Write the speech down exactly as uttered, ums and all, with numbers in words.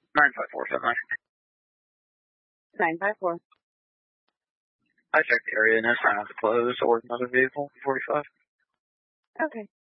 nine five four seven. nine five four. I checked the area and it's not closed or another vehicle. forty-five. Okay.